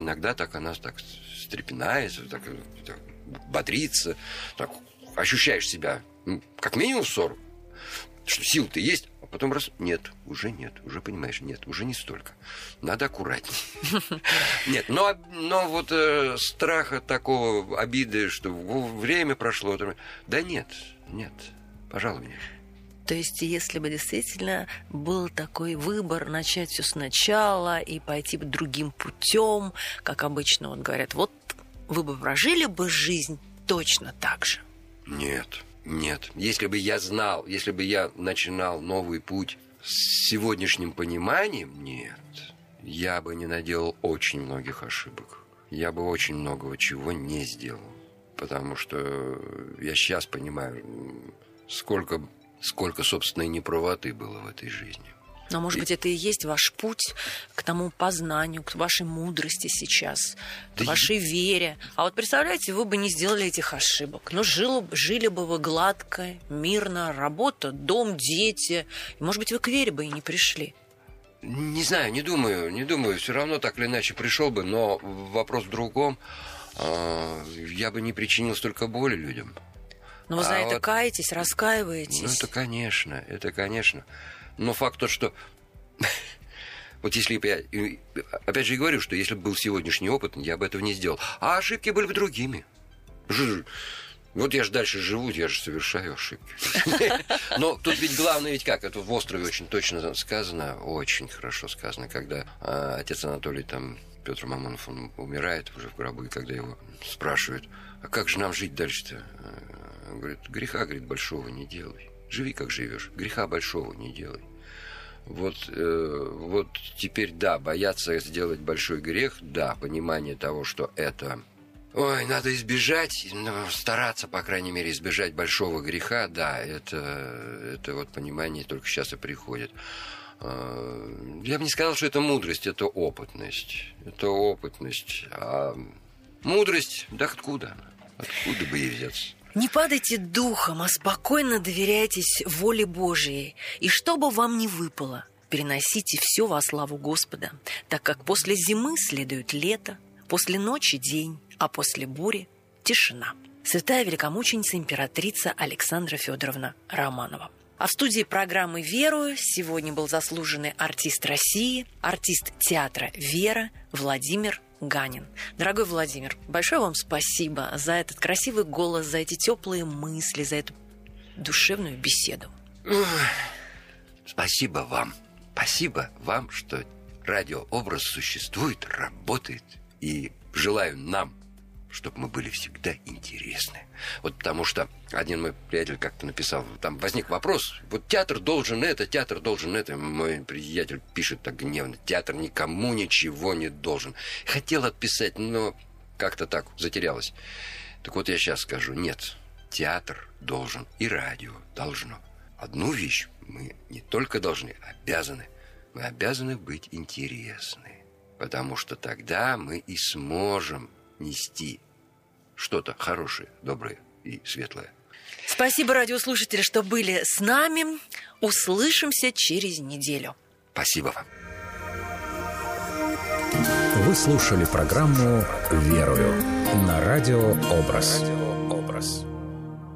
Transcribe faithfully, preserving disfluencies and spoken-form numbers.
иногда так она так стрепенается, так, так бодрится, так ощущаешь себя, ну, как минимум в ссору, что сил-то есть, а потом раз, нет, уже нет, уже понимаешь, нет, уже не столько. Надо аккуратнее. Нет, но, но вот э, страха такого, обиды, что время прошло, да нет, нет, пожалуй, нет. То есть, если бы действительно был такой выбор начать все сначала и пойти другим путем, как обычно вот говорят, вот вы бы прожили бы жизнь точно так же? Нет, нет. Если бы я знал, если бы я начинал новый путь с сегодняшним пониманием, нет, я бы не наделал очень многих ошибок. Я бы очень многого чего не сделал. Потому что я сейчас понимаю, сколько... Сколько собственной неправоты было в этой жизни. Но, может и... быть, это и есть ваш путь к тому познанию, к вашей мудрости сейчас, да к вашей и... вере. А вот представляете, вы бы не сделали этих ошибок. Но жили, жили бы вы гладко, мирно, работа, дом, дети. И, может быть, вы к вере бы и не пришли. Не знаю, не думаю, не думаю. Все равно так или иначе пришел бы, но вопрос в другом. Я бы не причинил столько боли людям. Но вы, за а это вот... каетесь, раскаиваетесь? Ну, это конечно, это конечно. Но факт тот, что... Вот если бы я... Опять же, и говорю, что если бы был сегодняшний опыт, я бы этого не сделал. А ошибки были бы другими. Вот я же дальше живу, я же совершаю ошибки. Но тут ведь главное ведь как? Это в «Острове» очень точно сказано, очень хорошо сказано, когда отец Анатолий, там, Петр Мамонов, он умирает уже в гробу, и когда его спрашивают, а как же нам жить дальше-то? Он говорит, греха, говорит, большого не делай. Живи, как живешь. Греха большого не делай. Вот, э, вот теперь, да, бояться сделать большой грех, да, понимание того, что это... Ой, надо избежать, ну, стараться, по крайней мере, избежать большого греха, да, это, это вот понимание только сейчас и приходит. Я бы не сказал, что это мудрость, это опытность. Это опытность. А мудрость, да откуда она? Откуда бы ей взяться? Не падайте духом, а спокойно доверяйтесь воле Божией. И что бы вам ни выпало, переносите все во славу Господа, так как после зимы следует лето, после ночи день, а после бури тишина. Святая великомученица императрица Александра Федоровна Романова. А в студии программы «Верую» сегодня был заслуженный артист России, артист театра «Вера» Владимир Ганин. Дорогой Владимир, большое вам спасибо за этот красивый голос, за эти теплые мысли, за эту душевную беседу. Спасибо вам. Спасибо вам, что радиообраз существует, работает. И желаю нам, чтобы мы были всегда интересны. Вот потому что один мой приятель как-то написал, там возник вопрос, вот театр должен это, театр должен это. Мой приятель пишет так гневно, театр никому ничего не должен. Хотел отписать, но как-то так затерялось. Так вот я сейчас скажу, нет, театр должен и радио должно. Одну вещь мы не только должны, обязаны. Мы обязаны быть интересны. Потому что тогда мы и сможем нести что-то хорошее, доброе и светлое. Спасибо, радиослушатели, что были с нами. Услышимся через неделю. Спасибо вам. Вы слушали программу «Верую» на радио «Образ».